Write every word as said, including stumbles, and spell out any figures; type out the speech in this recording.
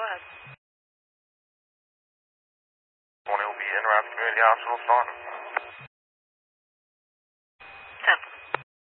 ahead. twenty will be in Rapids Community Hospital starting.